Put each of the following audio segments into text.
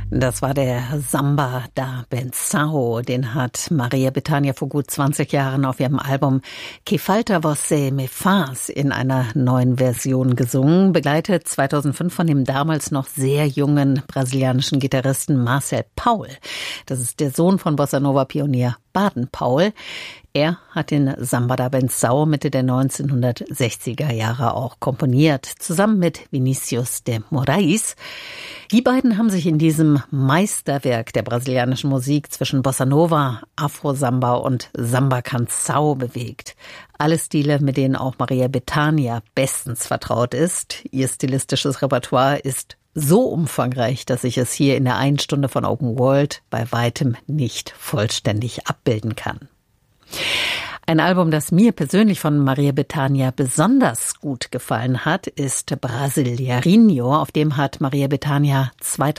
Das war der Samba da Benção. Den hat Maria Bethânia vor gut 20 Jahren auf ihrem Album Que Falta Você Me Faz in einer neuen Version gesungen, begleitet 2005 von dem damals noch sehr jungen brasilianischen Gitarristen Marcel Paul. Das ist der Sohn von Bossa-Nova-Pionier Baden Paul. Er hat den Samba da Benção Mitte der 1960er Jahre auch komponiert, zusammen mit Vinícius de Moraes. Die beiden haben sich in diesem Meisterwerk der brasilianischen Musik zwischen Bossa Nova, Afro-Samba und Samba-Canção bewegt. Alle Stile, mit denen auch Maria Bethânia bestens vertraut ist. Ihr stilistisches Repertoire ist so umfangreich, dass ich es hier in der 1 Stunde von Open World bei weitem nicht vollständig abbilden kann. Ein Album, das mir persönlich von Maria Bethânia besonders gut gefallen hat, ist Brasileirinho. Auf dem hat Maria Bethânia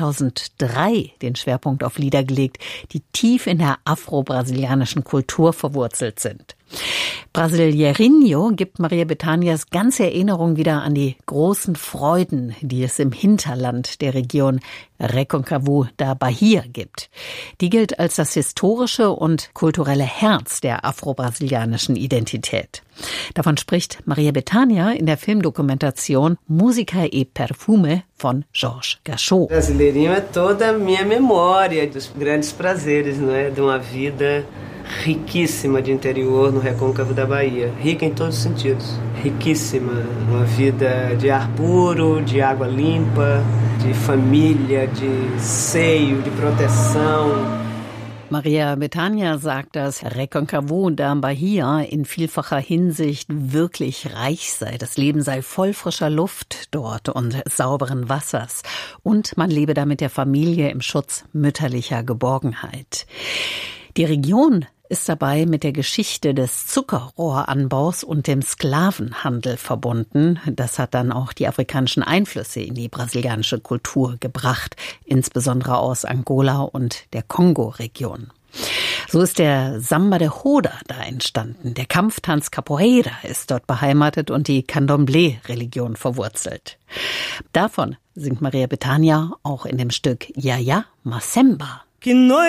2003 den Schwerpunkt auf Lieder gelegt, die tief in der afro-brasilianischen Kultur verwurzelt sind. Brasileirinho gibt Maria Bethânias ganze Erinnerung wieder an die großen Freuden, die es im Hinterland der Region Recôncavo da Bahia gibt. Die gilt als das historische und kulturelle Herz der afro-brasilianischen Identität. Davon spricht Maria Bethânia in der Filmdokumentation Música e Perfume von Jorge Gachot. Brasileirinho é toda a minha memória dos grandes prazeres, não é, de uma vida riquíssima de interior no Recôncavo da Bahia, rica em todos os sentidos, riquíssima, uma vida de ar puro, de água limpa, de família, de seio, de proteção. Maria Bethânia sagt, dass Recôncavo da Bahia in vielfacher Hinsicht wirklich reich sei. Das Leben sei voll frischer Luft dort und sauberen Wassers. Und man lebe da mit der Familie im Schutz mütterlicher Geborgenheit. Die Region ist dabei mit der Geschichte des Zuckerrohranbaus und dem Sklavenhandel verbunden. Das hat dann auch die afrikanischen Einflüsse in die brasilianische Kultur gebracht, insbesondere aus Angola und der Kongo-Region. So ist der Samba de Roda da entstanden. Der Kampftanz Capoeira ist dort beheimatet und die Candomblé-Religion verwurzelt. Davon singt Maria Bethânia auch in dem Stück Ja Ja Macemba.